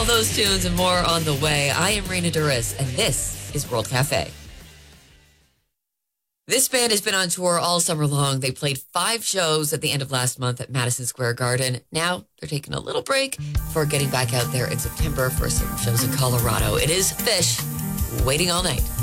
All those tunes and more on the way. I am Raina Duras, and this is World Cafe. This band has been on tour all summer long. They played 5 shows at the end of last month at Madison Square Garden. Now they're taking a little break before getting back out there in September for some shows in Colorado. It is Fish, Waiting All Night.